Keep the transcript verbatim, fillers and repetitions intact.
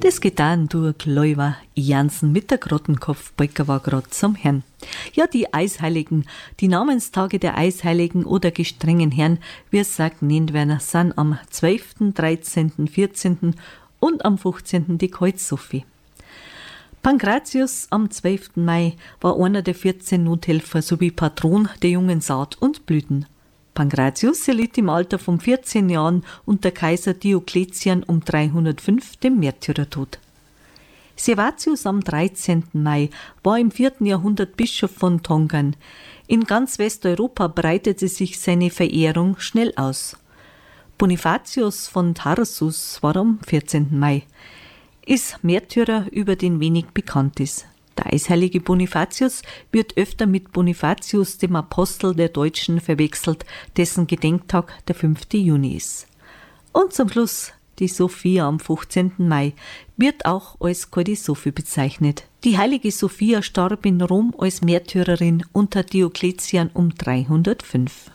Das getan durch Gläuber Jansen mit der Grottenkopfbeuger war grad zum Herrn. Ja, die Eisheiligen, die Namenstage der Eisheiligen oder gestrengen Herren, wie es sagt, nennt werden, sind am zwölften, dreizehnten, vierzehnten und am fünfzehnten die Kreuzsophie. Pankratius am zwölften Mai war einer der vierzehn Nothelfer sowie Patron der jungen Saat und Blüten. Pankratius erlitt im Alter von vierzehn Jahren unter Kaiser Diokletian um dreihundertfünf den Märtyrertod. Servatius am dreizehnten Mai war im vierten Jahrhundert Bischof von Tongan. In ganz Westeuropa breitete sich seine Verehrung schnell aus. Bonifatius von Tarsus war am vierzehnten Mai. Ist Märtyrer, über den wenig bekannt ist. Der eisheilige Bonifatius wird öfter mit Bonifatius, dem Apostel der Deutschen, verwechselt, dessen Gedenktag der fünfte Juni ist. Und zum Schluss die Sophia am fünfzehnten Mai, wird auch als Kalte Sophie bezeichnet. Die heilige Sophia starb in Rom als Märtyrerin unter Diokletian um dreihundertfünf.